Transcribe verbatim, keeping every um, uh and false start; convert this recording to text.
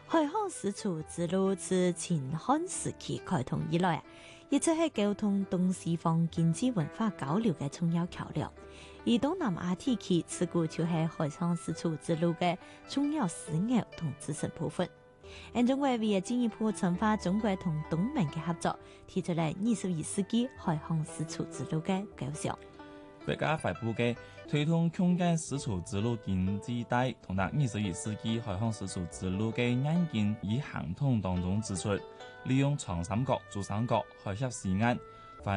海航絲綢之路自秦漢時期開通以來，一直係溝通東西方經濟文化交流嘅重要橋梁。而東南亞地區自古就係海上絲綢之路嘅重要事業同組成部分。咁中國為咗進一步深化中國同東盟嘅合作，提出嚟二十一世紀海航絲綢之路嘅構想。 國家發布嘅推動共建絲綢之路經濟帶同埋二十一世紀海航絲綢之路嘅眼鏡與行動當中指出，利用長三角、珠三角、海峽西岸、